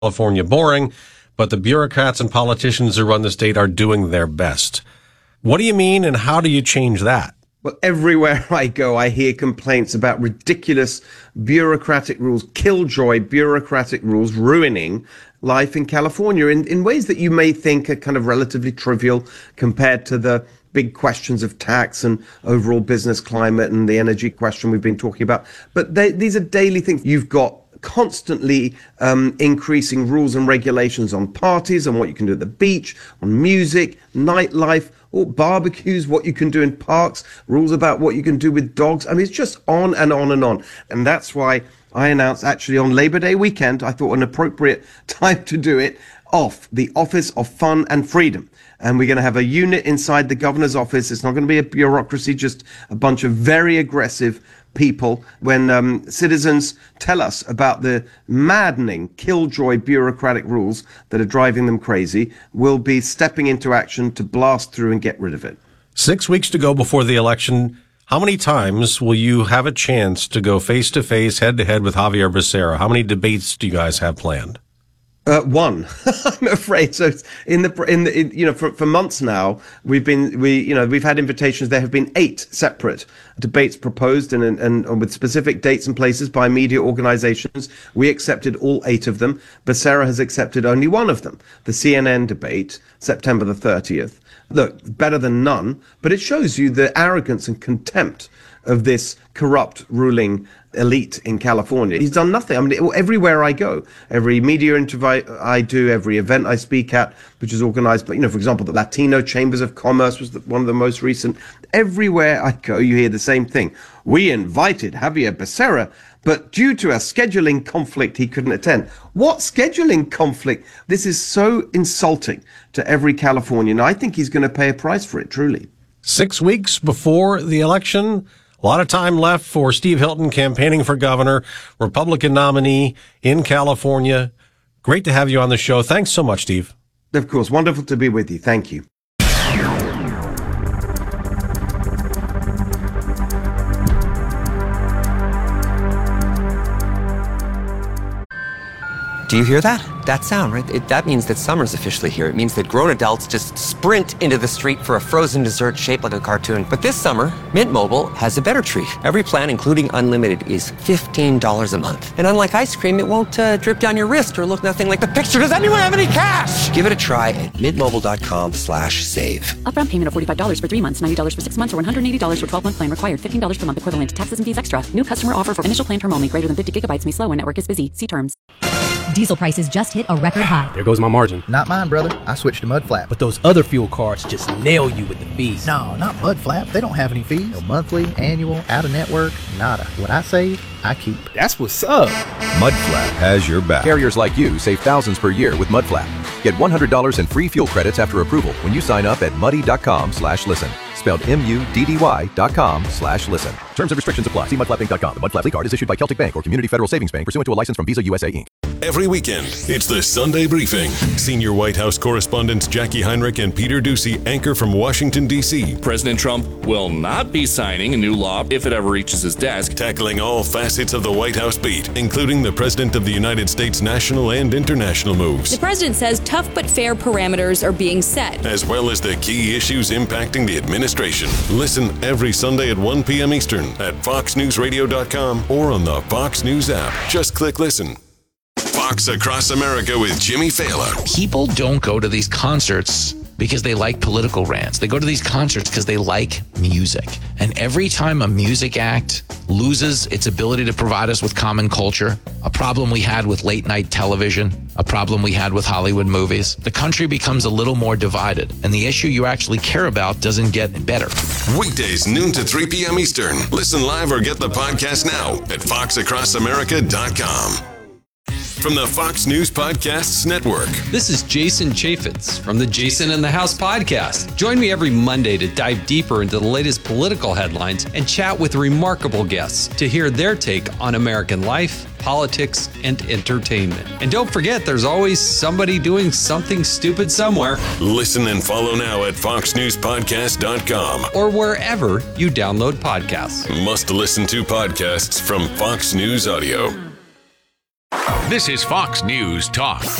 California boring, but the bureaucrats and politicians who run the state are doing their best. What do you mean, and how do you change that? Well, everywhere I go, I hear complaints about ridiculous bureaucratic rules, killjoy bureaucratic rules ruining life in California in ways that you may think are kind of relatively trivial compared to the big questions of tax and overall business climate and the energy question we've been talking about. But these are daily things. You've got constantly increasing rules and regulations on parties, on what you can do at the beach, on music, nightlife, or barbecues, what you can do in parks, rules about what you can do with dogs. I mean, it's just on and on and on. And that's why I announced actually on Labor Day weekend, I thought an appropriate time to do it, off the Office of Fun and Freedom. And we're going to have a unit inside the governor's office. It's not going to be a bureaucracy, just a bunch of very aggressive people. When citizens tell us about the maddening, killjoy bureaucratic rules that are driving them crazy, we'll be stepping into action to blast through and get rid of it. 6 weeks to go before the election. How many times will you have a chance to go face-to-face, head-to-head with Javier Becerra? How many debates do you guys have planned? One, I'm afraid. So for months now, we've had invitations. There have been 8 separate debates proposed and with specific dates and places by media organizations. We accepted all 8 of them. Becerra has accepted only one of them, the CNN debate, September the 30th. Look, better than none, but it shows you the arrogance and contempt of this corrupt ruling elite in California. He's done nothing. I mean, everywhere I go, every media interview I do, every event I speak at, which is organized by, for example, the Latino Chambers of Commerce was one of the most recent. Everywhere I go, you hear the same thing. We invited Javier Becerra, but due to a scheduling conflict, he couldn't attend. What scheduling conflict? This is so insulting to every Californian. I think he's going to pay a price for it, truly. 6 weeks before the election. A lot of time left for Steve Hilton campaigning for governor, Republican nominee in California. Great to have you on the show. Thanks so much, Steve. Of course. Wonderful to be with you. Thank you. Do you hear that? That sound, right? That means that summer's officially here. It means that grown adults just sprint into the street for a frozen dessert shaped like a cartoon. But this summer, Mint Mobile has a better treat. Every plan, including unlimited, is $15 a month. And unlike ice cream, it won't drip down your wrist or look nothing like the picture. Does anyone have any cash? Give it a try at mintmobile.com/save. Upfront payment of $45 for 3 months, $90 for 6 months, or $180 for 12-month plan required. $15 per month equivalent to taxes and fees extra. New customer offer for initial plan term only. Greater than 50 gigabytes may slow when network is busy. See terms. Diesel prices just hit a record high. There goes my margin. Not mine, brother. I switched to Mudflap. But those other fuel cards just nail you with the fees. No, not Mudflap. They don't have any fees. No monthly, annual, out-of-network, nada. What I save, I keep. That's what's up. Mudflap has your back. Carriers like you save thousands per year with Mudflap. Get $100 in free fuel credits after approval when you sign up at muddy.com/listen. Spelled MUDDY.com/listen. Terms and restrictions apply. See mudflappinc.com. The Mudflap Fleet Card is issued by Celtic Bank or Community Federal Savings Bank pursuant to a license from Visa USA Inc. Every weekend, it's the Sunday Briefing. Senior White House correspondents Jackie Heinrich and Peter Doocy anchor from Washington, D.C. President Trump will not be signing a new law if it ever reaches his desk. Tackling all facets of the White House beat, including the President of the United States national and international moves. The president says tough but fair parameters are being set, as well as the key issues impacting the administration. Listen every Sunday at 1 p.m. Eastern at foxnewsradio.com or on the Fox News app. Just click listen. Fox Across America with Jimmy Fallon. People don't go to these concerts because they like political rants. They go to these concerts because they like music. And every time a music act loses its ability to provide us with common culture, a problem we had with late night television, a problem we had with Hollywood movies, the country becomes a little more divided. And the issue you actually care about doesn't get better. Weekdays, noon to 3 p.m. Eastern. Listen live or get the podcast now at foxacrossamerica.com. From the Fox News Podcasts Network. This is Jason Chaffetz from the Jason in the House podcast. Join me every Monday to dive deeper into the latest political headlines and chat with remarkable guests to hear their take on American life, politics, and entertainment. And don't forget, there's always somebody doing something stupid somewhere. Listen and follow now at foxnewspodcast.com or wherever you download podcasts. Must listen to podcasts from Fox News Audio. This is Fox News Talk.